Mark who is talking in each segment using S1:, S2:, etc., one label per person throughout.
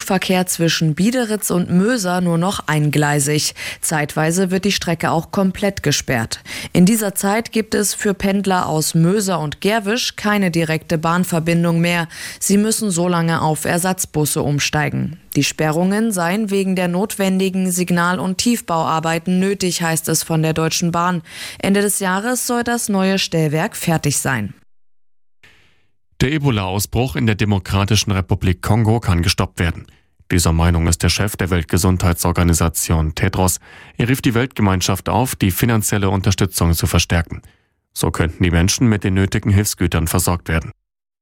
S1: Zugverkehr zwischen Biederitz und Möser nur noch eingleisig. Zeitweise wird die Strecke auch komplett gesperrt. In dieser Zeit gibt es für Pendler aus Möser und Gerwisch keine direkte Bahnverbindung mehr. Sie müssen so lange auf Ersatzbusse umsteigen. Die Sperrungen seien wegen der notwendigen Signal- und Tiefbauarbeiten nötig, heißt es von der Deutschen Bahn. Ende des Jahres soll das neue Stellwerk fertig sein.
S2: Der Ebola-Ausbruch in der Demokratischen Republik Kongo kann gestoppt werden. Dieser Meinung ist der Chef der Weltgesundheitsorganisation Tedros. Er rief die Weltgemeinschaft auf, die finanzielle Unterstützung zu verstärken. So könnten die Menschen mit den nötigen Hilfsgütern versorgt werden.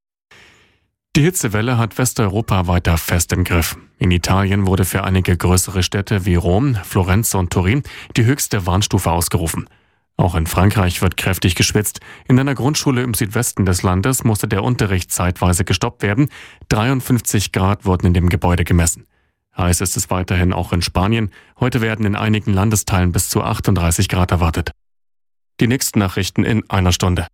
S2: Die Hitzewelle hat Westeuropa weiter fest im Griff. In Italien wurde für einige größere Städte wie Rom, Florenz und Turin die höchste Warnstufe ausgerufen. Auch in Frankreich wird kräftig geschwitzt. In einer Grundschule im Südwesten des Landes musste der Unterricht zeitweise gestoppt werden. 53 Grad wurden in dem Gebäude gemessen. Heiß ist es weiterhin auch in Spanien. Heute werden in einigen Landesteilen bis zu 38 Grad erwartet. Die nächsten Nachrichten in einer Stunde.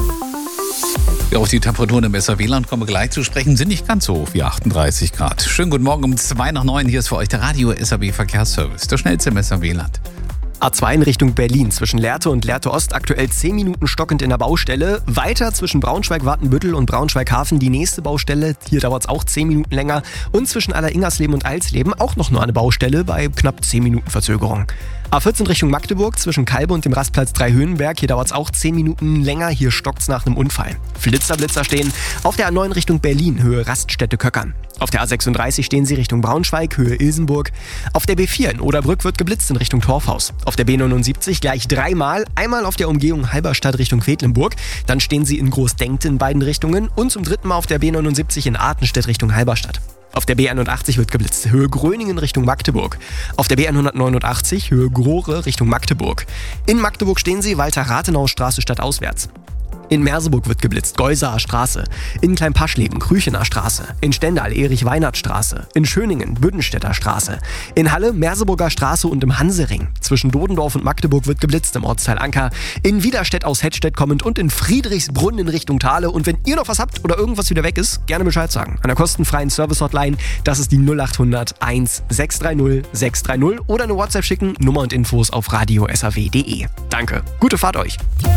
S3: Ja, auch die Temperaturen im SAW-Land kommen wir gleich zu sprechen, sind nicht ganz so hoch wie 38 Grad. Schönen guten Morgen um 8:02. Hier ist für euch der Radio SAW Verkehrsservice, der schnellste im SAW-Land.
S4: A2 in Richtung Berlin, zwischen Lehrte und Lehrte Ost aktuell 10 Minuten stockend in der Baustelle. Weiter zwischen Braunschweig-Watenbüttel und Braunschweig-Hafen die nächste Baustelle. Hier dauert es auch 10 Minuten länger. Und zwischen Aller-Ingersleben und Eilsleben auch noch nur eine Baustelle bei knapp 10 Minuten Verzögerung. A14 Richtung Magdeburg, zwischen Kalbe und dem Rastplatz Dreihöhenberg. Hier dauert es auch 10 Minuten länger. Hier stockt es nach einem Unfall. Blitzer stehen auf der A9 Richtung Berlin, Höhe Raststätte Köckern. Auf der A36 stehen sie Richtung Braunschweig, Höhe Ilsenburg. Auf der B4 in Oderbrück wird geblitzt in Richtung Torfhaus. Auf der B79 gleich dreimal. Einmal auf der Umgehung Halberstadt Richtung Quedlinburg. Dann stehen sie in Großdenkte in beiden Richtungen. Und zum dritten Mal auf der B79 in Artenstedt Richtung Halberstadt. Auf der B81 wird geblitzt, Höhe Gröningen Richtung Magdeburg. Auf der B189 Höhe Grohre Richtung Magdeburg. In Magdeburg stehen sie Walter-Rathenau-Straße stadtauswärts. In Merseburg wird geblitzt, Geusaer Straße. In Kleinpaschleben, Krüchener Straße. In Stendal, Erich-Weinert-Straße. In Schöningen, Büddenstädter Straße. In Halle, Merseburger Straße und im Hansering. Zwischen Dodendorf und Magdeburg wird geblitzt im Ortsteil Anker. In Widerstedt aus Hettstedt kommend und in Friedrichsbrunn in Richtung Thale. Und wenn ihr noch was habt oder irgendwas wieder weg ist, gerne Bescheid sagen. An der kostenfreien Service-Hotline, das ist die 0800 1630 630 oder eine WhatsApp schicken, Nummer und Infos auf radiosaw.de. Danke, gute Fahrt euch.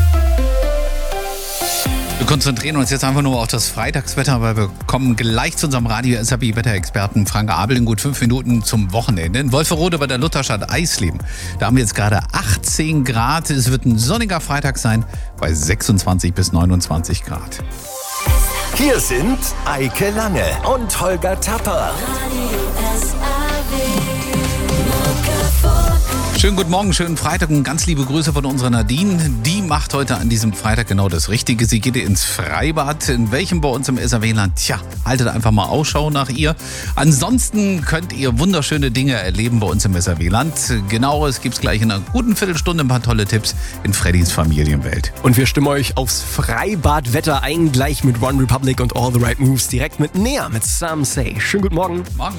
S3: Wir konzentrieren uns jetzt einfach nur auf das Freitagswetter, weil wir kommen gleich zu unserem Radio-SAW-Wetterexperten Frank Abel in gut 5 Minuten zum Wochenende. In Wolferode bei der Lutherstadt Eisleben. Da haben wir jetzt gerade 18 Grad. Es wird ein sonniger Freitag sein bei 26 bis 29 Grad.
S5: Hier sind Eike Lange und Holger Tapper.
S3: Schönen guten Morgen, schönen Freitag und ganz liebe Grüße von unserer Nadine. Die macht heute an diesem Freitag genau das Richtige. Sie geht ins Freibad. In welchem bei uns im SAW-Land? Tja, haltet einfach mal Ausschau nach ihr. Ansonsten könnt ihr wunderschöne Dinge erleben bei uns im SAW-Land. Genaueres gibt's gleich in einer guten Viertelstunde. Ein paar tolle Tipps in Freddys Familienwelt.
S4: Und wir stimmen euch aufs Freibadwetter ein, gleich mit One Republic und All the Right Moves direkt mit Nea, mit Some Say. Schönen guten Morgen.
S3: Morgen.